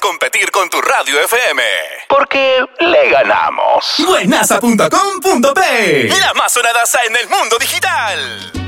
competir con tu radio FM. Porque le ganamos. Buenaza.com.p, la más sonadaza en el mundo digital.